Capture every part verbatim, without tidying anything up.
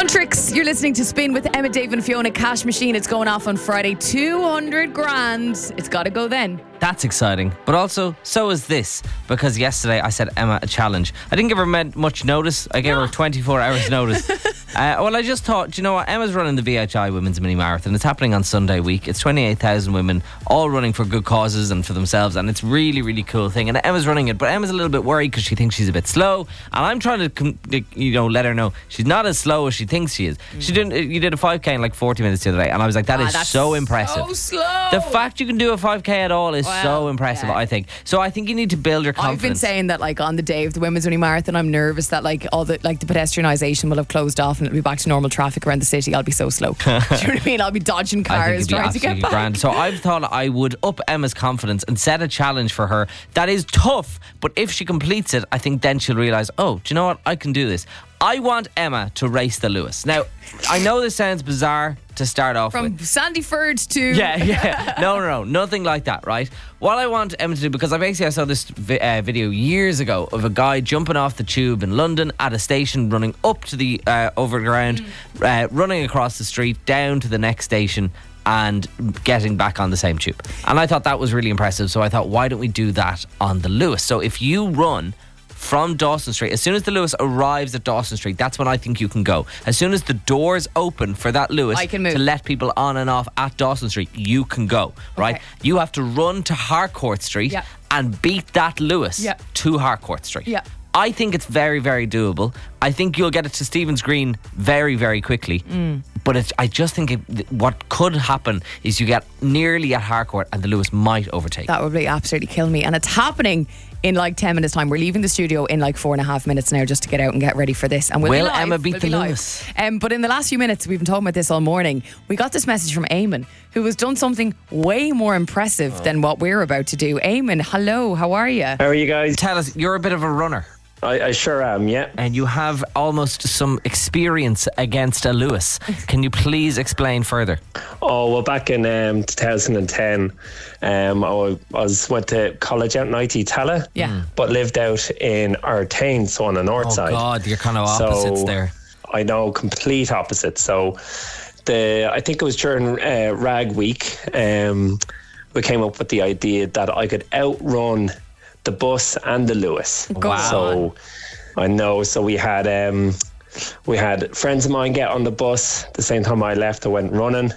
Tricks, you're listening to Spin with Emma, Dave and Fiona. Cash machine, it's going off on Friday. two hundred grand. It's got to go then. That's exciting. But also, so is this. Because yesterday I set Emma a challenge. I didn't give her much notice. I gave No. her twenty-four hours notice. uh, well, I just thought, do you know what? Emma's running the V H I Women's Mini Marathon. It's happening on Sunday week. It's twenty-eight thousand women, all running for good causes and for themselves. And it's really, really cool thing. And Emma's running it. But Emma's a little bit worried because she thinks she's a bit slow. And I'm trying to, you know, let her know she's not as slow as she thinks she is. Mm. She did, you did a five K in like forty minutes the other day. And I was like, that ah, is that's so impressive. So slow. The fact you can do a five K at all is Well, so impressive, yeah. I think. So I think you need to build your confidence. I've been saying that, like, on the day of the Women's Mini Marathon, I'm nervous that, like, all the like the pedestrianisation will have closed off and it'll be back to normal traffic around the city. I'll be so slow. Do you know what I mean? I'll be dodging I think cars it'd be trying to get absolutely back. grand. So I've thought I would up Emma's confidence and set a challenge for her that is tough, but if she completes it, I think then she'll realise, oh, do you know what? I can do this. I want Emma to race the Lewis. Now, I know this sounds bizarre to start off From with. Sandyford to... Yeah, yeah. No, no, no. Nothing like that, right? What I want Emma to do, because I basically I saw this vi- uh, video years ago of a guy jumping off the tube in London at a station, running up to the uh, overground, mm. uh, running across the street, down to the next station, and getting back on the same tube. And I thought that was really impressive. So I thought, why don't we do that on the Lewis? So if you run from Dawson Street, as soon as the Lewis arrives at Dawson Street, that's when I think you can go. As soon as the doors open for that Lewis I can move. to let people on and off at Dawson Street, you can go, right? Okay. You have to run to Harcourt Street Yeah. and beat that Lewis Yeah. to Harcourt Street. Yeah. I think it's very, very doable. I think you'll get it to Stephen's Green very, very quickly. Mm. But it's, I just think it, what could happen is you get nearly at Harcourt and the Lewis might overtake. That would really absolutely kill me. And it's happening in like ten minutes time. We're leaving the studio in like four and a half minutes now just to get out and get ready for this. And we'll Will be live. Emma beat We'll the be live. Lewis? Um, but in the last few minutes, we've been talking about this all morning. We got this message from Eamon, who has done something way more impressive oh. than what we're about to do. Eamon, hello, how are you? How are you guys? Tell us, you're a bit of a runner. I, I sure am, yeah. And you have almost some experience against a Lewis. Can you please explain further? Oh, well, back in um, two thousand ten, um, I was went to college out in I T Tala, yeah. but lived out in Artane, so on the north oh side. Oh, God, you're kind of opposites so, there. I know, complete opposites. So, the I think it was during uh, Rag Week, um, we came up with the idea that I could outrun the bus and the Lewis. Wow. So I know. So we had um, we had friends of mine get on the bus. The same time I left, I went running,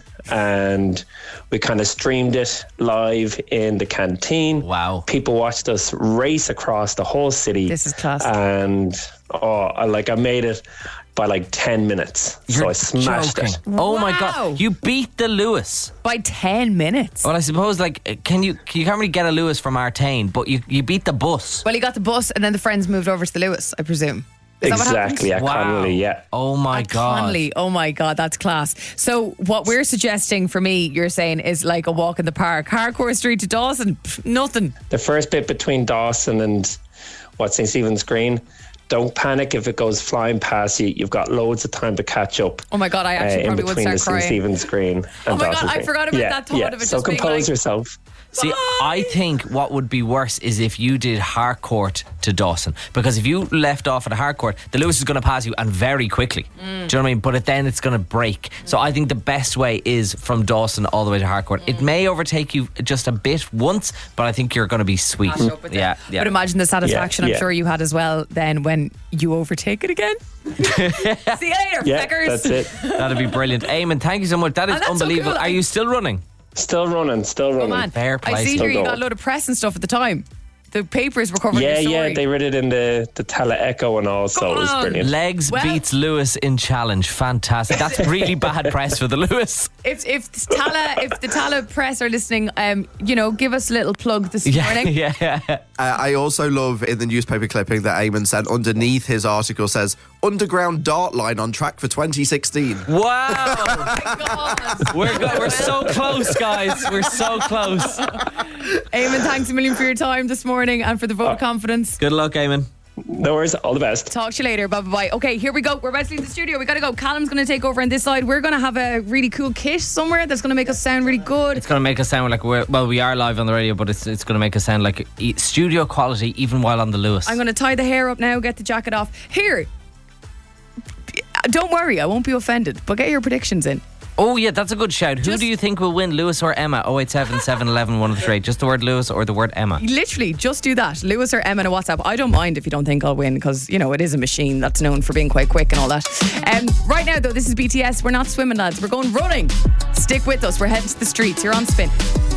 and we kind of streamed it live in the canteen. Wow! People watched us race across the whole city. This is class. And oh, I, like I made it by like ten minutes. You're so I smashed joking. it. Oh Wow. my God! You beat the Lewis by ten minutes. Well, I suppose like can you you can't really get a Lewis from Artane, but you you beat the bus. Well, he got the bus, and then the friends moved over to the Lewis, I presume. Is Exactly, at wow. Connolly, yeah. Oh my At God. Connolly. Oh my God, that's class. So what we're suggesting for me, you're saying, is like a walk in the park. Harcourt Street to Dawson, pff, nothing. The first bit between Dawson and what Saint Stephen's Green, don't panic if it goes flying past you. You've got loads of time to catch up. Oh my God, I actually uh, probably in would between start the Saint crying. Stephen's Green and Oh my God, Dawson I Green. forgot about yeah, that thought yeah. of it So just being compose like- yourself. See, I think what would be worse is if you did Harcourt to Dawson, because if you left off at Harcourt, the Lewis is going to pass you and very quickly. Mm. Do you know what I mean? But it, then it's going to break. Mm. So I think the best way is from Dawson all the way to Harcourt. Mm. It may overtake you just a bit once, but I think you're going to be sweet. Mm. Yeah, yeah. But imagine the satisfaction Yeah, I'm yeah. sure you had as well then when you overtake it again. See you later, Yeah, feckers. that's it. That'd be brilliant. Eamon, thank you so much. That is Oh, that's so unbelievable. cool. Are you still running? Still running, still running. Oh man, Fair play. I see Still here you got a going. load of press and stuff at the time. The papers were covering Yeah, the story. yeah, they read it in the, the Tele Echo and all, so Come it was on. brilliant. Legs Well- beats Lewis in challenge. Fantastic. That's really bad press for the Lewis. If if the Tala if the Tala press are listening, um, you know, give us a little plug this Yeah, morning. yeah, yeah. Uh, I also love in the newspaper clipping that Eamon sent, underneath his article says, Underground Dart Line on track for twenty sixteen. Wow. God. We're go- we're so close, guys. We're so close. Eamon, thanks a million for your time this morning and for the vote of confidence. Good luck, Eamon. No worries, all the best. Talk to you later. Bye bye bye. Okay, here we go. We're about to leave the studio. We gotta go. Callum's gonna take over on this side. We're gonna have a really cool kit somewhere that's gonna make us sound really good. It's going to make us sound like we're, well, we are live on the radio, but it's it's going to make us sound like e- studio quality even while on the Lewis. I'm gonna tie the hair up now, get the jacket off. Here. don't worry, I won't be offended. But get your predictions in. Oh yeah, that's a good shout. Who Just- do you think will win, Lewis or Emma? oh eight seven, seven one one, one oh three eight. Just the word Lewis or the word Emma. Literally, just do that. Lewis or Emma in a WhatsApp. I don't mind if you don't think I'll win because, you know, it is a machine that's known for being quite quick and all that. Um, right now, though, this is B T S. We're not swimming, lads. We're going running. Stick with us. We're heading to the streets. You're on Spin.